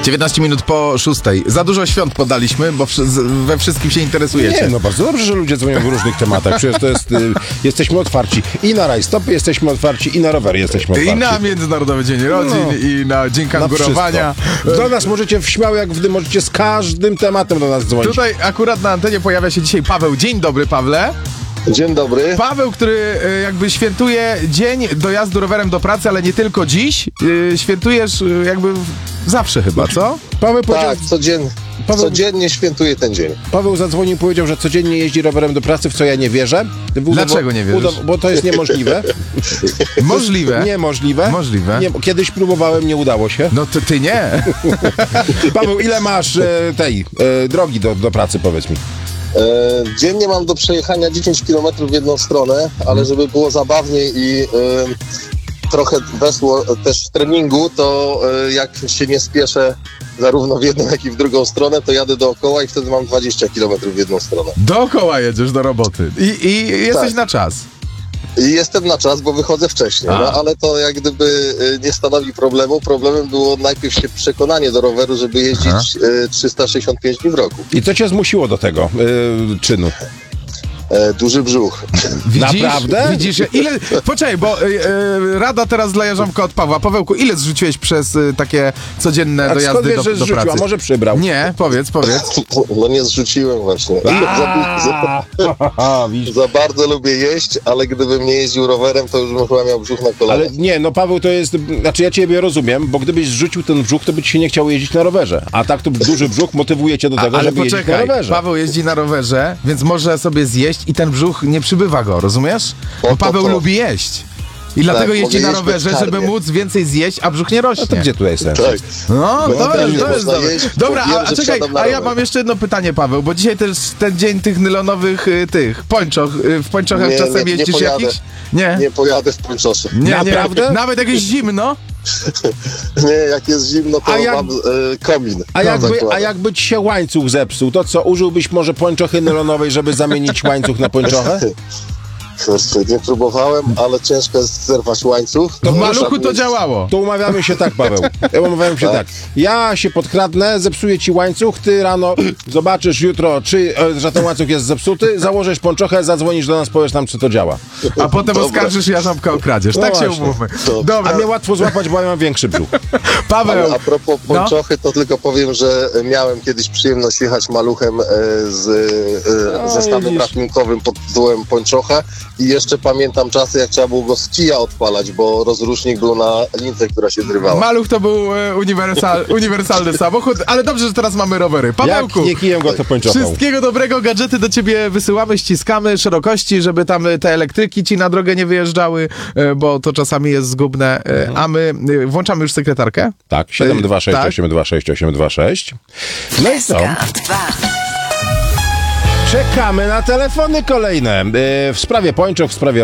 19 minut po 6. Za dużo świąt podaliśmy, bo we wszystkim się interesujecie. Nie, no bardzo dobrze, że ludzie dzwonią w różnych tematach. Przecież to jest, jesteśmy otwarci i na rajstopy jesteśmy otwarci, i na rowery jesteśmy otwarci. I na Międzynarodowy Dzień Rodzin, i na Dzień Kangurowania. Do nas możecie śmiało jak wdy, możecie z każdym tematem do nas dzwonić. Tutaj akurat na antenie pojawia się dzisiaj Paweł. Dzień dobry, Pawle. Dzień dobry. Paweł, który jakby świętuje dzień dojazdu rowerem do pracy, ale nie tylko dziś. Świętujesz jakby zawsze chyba, co? Paweł powiedział, Tak, codziennie świętuję ten dzień. Paweł zadzwonił i powiedział, że codziennie jeździ rowerem do pracy, w co ja nie wierzę. Dlaczego nie wierzysz? Bo to jest niemożliwe. Możliwe. Niemożliwe. Możliwe. Nie, kiedyś próbowałem, nie udało się. No to ty nie. Paweł, ile masz drogi do pracy, powiedz mi? Dziennie mam do przejechania 10 km w jedną stronę, ale żeby było zabawniej i trochę wesło też w treningu, to jak się nie spieszę zarówno w jedną, jak i w drugą stronę, to jadę dookoła i wtedy mam 20 km w jedną stronę. Dookoła jedziesz do roboty i jesteś Tak. na czas. I jestem na czas, bo wychodzę wcześniej, no, ale to jak gdyby nie stanowi problemu. Problemem było najpierw się przekonanie do roweru, żeby jeździć 365 dni w roku. I co cię zmusiło do tego czynu? Duży brzuch. Widzisz? Naprawdę? Widzisz? Poczekaj, bo rada teraz dla Jarzomka od Pawła. Pawełku, ile zrzuciłeś przez takie codzienne A skąd dojazdy wiesz, do że zrzucił? pracy? A może przybrał? Nie, powiedz. No nie zrzuciłem właśnie. Za bardzo lubię jeść, ale gdybym nie jeździł rowerem, to już bym chyba miał brzuch na kolanach. Ale nie, no Paweł to jest, znaczy ja ciebie rozumiem, bo gdybyś zrzucił ten brzuch, to by ci się nie chciało jeździć na rowerze. A tak to duży brzuch motywuje cię do tego, Ale żeby jeździć na poczekaj, rowerze. Paweł jeździ na rowerze, więc może sobie zjeść i ten brzuch nie przybywa go, rozumiesz? Bo Paweł lubi jeść. I dlatego jeździ mogę na jeść rowerze, bezkarnie. żeby móc więcej zjeść, a brzuch nie rośnie. No to gdzie tu jest sens? Tak. No, to jest można dobre. jeść, Dobra, bo wiem, a że czekaj, wsiadam na a ja rower. mam jeszcze jedno pytanie, Paweł, bo dzisiaj też ten dzień tych nylonowych, tych pończoch, w pończochach Nie, czasem nie jeździsz pojadę. jakichś? Nie. Nie pojadę w pończosze. Nie, Naprawdę? Nawet jak jest zimno. Nie, jak jest zimno, to A jak- mam komin. A jakby ci się łańcuch zepsuł, to co, użyłbyś może pończochy nylonowej, żeby zamienić łańcuch na pończochę? Kurczę, nie próbowałem, ale ciężko jest zerwać łańcuch. W maluchu to działało. To umawiamy się tak, Paweł. Umawiamy się tak. Ja się podkradnę, zepsuję ci łańcuch, ty rano zobaczysz jutro, że ten łańcuch jest zepsuty, założysz pończochę, zadzwonisz do nas, powiesz nam, czy to działa. A potem oskarżysz Jarzomka o kradzież. No tak się właśnie. umówmy. Dobra. Dobra, A mnie łatwo złapać, bo ja mam większy brzuch. Paweł. Ale a propos pończochy, to tylko powiem, że miałem kiedyś przyjemność jechać maluchem z zestawem widzisz. ratunkowym pod tytułem Pończocha i jeszcze pamiętam czasy, jak trzeba było go z kija odpalać, bo rozrusznik był na lince, która się zrywała. Maluch to był uniwersalny samochód, ale dobrze, że teraz mamy rowery. Jak Pawełku, nie kijem go, to pończochą. wszystkiego dobrego, gadżety do ciebie wysyłamy, ściskamy szerokości, żeby tam te elektryki ci na drogę nie wyjeżdżały, bo to czasami jest zgubne. A my włączamy już sekretarkę? Tak, 726 Tak. 826 826. No i co? Czekamy na telefony kolejne. W sprawie pończoch, w sprawie